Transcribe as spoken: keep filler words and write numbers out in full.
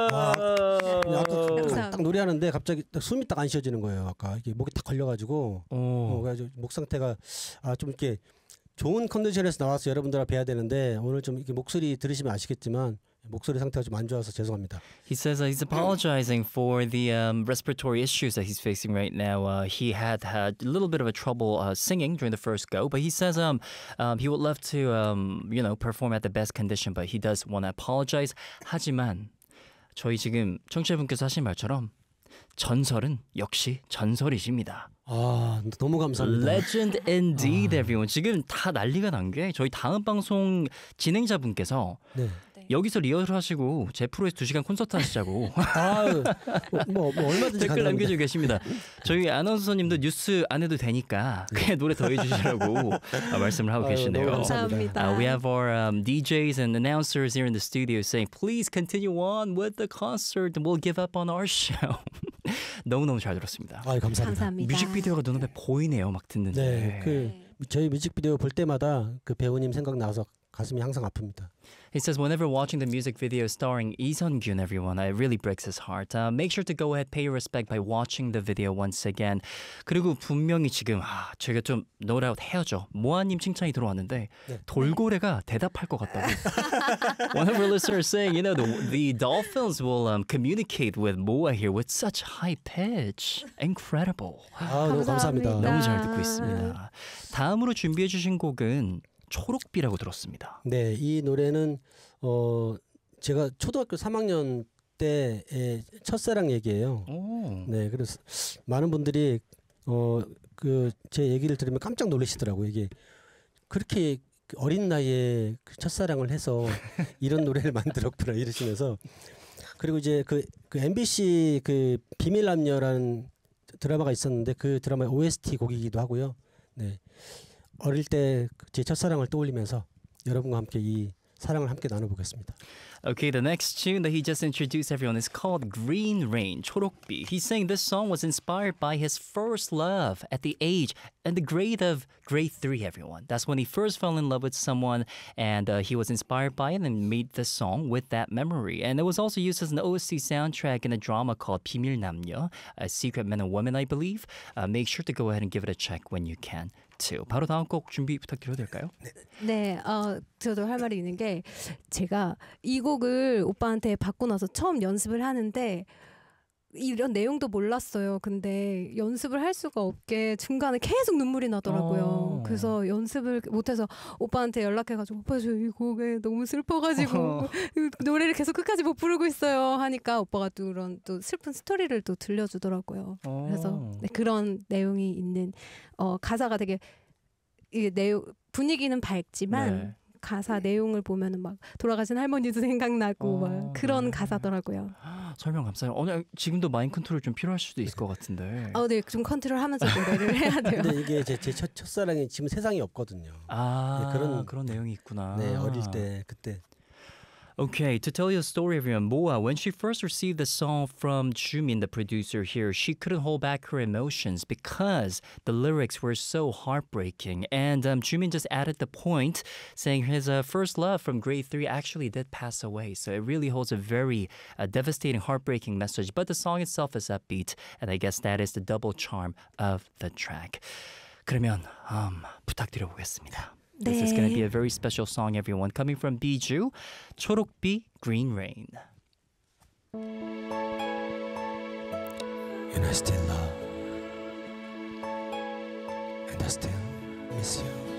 아, 아까 감사합니다. 딱 노래하는데 갑자기 딱 숨이 딱 안 쉬어지는 거예요. 아까 이게 목이 딱 걸려가지고 오. 어, 그래가지고 목 상태가 아, 좀 이렇게 좋은 컨디션에서 나와서 여러분들과 뵈야 되는데 오늘 좀 이렇게 목소리 들으시면 아시겠지만 목소리 상태가 좀 안 좋아서 죄송합니다. He says uh, he's apologizing for the um, respiratory issues that he's facing right now. Uh, he had had a little bit of a trouble uh, singing during the first go, but he says um, um, he would love to um, you know perform at the best condition, but he does want to apologize. 하지만 저희 지금 청취자분께서 하신 말처럼 전설은 역시 전설이십니다. 아 너무 감사합니다. Legend indeed, everyone. 지금 다 난리가 난 게 저희 다음 방송 진행자분께서 네. 여기서 리허설하시고 제 프로에서 두 시간 콘서트 하시자고 아유, 뭐, 뭐 얼마든지 댓글 가능합니다. 남겨주고 계십니다. 저희 아나운서님도 뉴스 안 해도 되니까 그냥 노래 더 해주시라고 말씀을 하고 아유, 계시네요. 너무 감사합니다. Uh, we have our um, D Js and announcers here in the studio saying, please continue on with the concert and we'll give up on our show. 너무너무 잘 들었습니다. 아유, 감사합니다. 감사합니다. 뮤직비디오가 눈앞에 보이네요. 막 듣는데. 네, 그 저희 뮤직비디오 볼 때마다 그 배우님 생각나서 가슴이 항상 아픕니다. He says, whenever watching the music video starring Lee Sun-gyun, everyone, it really breaks his heart. Uh, make sure to go ahead, pay your respect by watching the video once again. 그리고 분명히 지금 아, 저희가 좀 노래아웃 해야죠. 모아님 칭찬이 들어왔는데 네. 돌고래가 대답할 것 같다고. One of our listeners saying, you know, the, the dolphins will um, communicate with Moa here with such high pitch. Incredible. 아, 너무 감사합니다. 감사합니다. 너무 잘 듣고 있습니다. 다음으로 준비해 주신 곡은 초록비라고 들었습니다. 네, 이 노래는 어 제가 초등학교 삼 학년 때의 첫사랑 얘기예요. 오. 네, 그래서 많은 분들이 어 그 제 얘기를 들으면 깜짝 놀라시더라고요. 이게 그렇게 어린 나이에 그 첫사랑을 해서 이런 노래를 만들었구나 이러시면서 그리고 이제 그, 그 엠비씨 그 비밀남녀라는 드라마가 있었는데 그 드라마의 오에스티 곡이기도 하고요. 네. 어릴 때 제 첫사랑을 떠올리면서 여러분과 함께 이 사랑을 함께 나눠보겠습니다. Okay, the next tune that he just introduced everyone is called Green Rain, 초록비. He's saying this song was inspired by his first love at the age and the grade of grade three, everyone. That's when he first fell in love with someone and uh, he was inspired by it and made this song with that memory. And it was also used as an O S T soundtrack in a drama called 비밀남녀, A Secret Men and Women, I believe. Uh, make sure to go ahead and give it a check when you can. too. 바로 다음 곡 준비 부탁드려도 될까요? 네, 어, 저도 할 말이 있는 게 제가 이 곡을 오빠한테 받고 나서 처음 연습을 하는데 이런 내용도 몰랐어요. 근데 연습을 할 수가 없게 중간에 계속 눈물이 나더라고요. 어. 그래서 연습을 못해서 오빠한테 연락해가지고 오빠 저 이 곡에 너무 슬퍼가지고 어. 노래를 계속 끝까지 못 부르고 있어요. 하니까 오빠가 또 그런 또 슬픈 스토리를 또 들려주더라고요. 어. 그래서 네, 그런 내용이 있는 어, 가사가 되게 이게 내용 분위기는 밝지만 네. 가사 내용을 보면은 막 돌아가신 할머니도 생각나고 어, 막 그런 네. 가사더라고요. 설명 감사해요. 오늘 지금도 마인 컨트롤 좀 필요할 수도 있을 것 같은데. 아, 네, 좀 컨트롤하면서 노래를 해야 돼요. 근데 이게 제, 제 첫, 첫사랑이 지금 세상에 없거든요. 아, 네, 그런- 그런 내용이 있구나. 네, 어릴 때 그때. Okay, to tell you a story, everyone, Moa, when she first received the song from Jumin, the producer here, she couldn't hold back her emotions because the lyrics were so heartbreaking. And um, Jumin just added the point, saying his uh, first love from grade three actually did pass away. So it really holds a very uh, devastating, heartbreaking message. But the song itself is upbeat, and I guess that is the double charm of the track. 그러면 um, 부탁드려보겠습니다. This is going to be a very special song, everyone. Coming from Biju, 초록비, Green Rain. And I still love and I still miss you.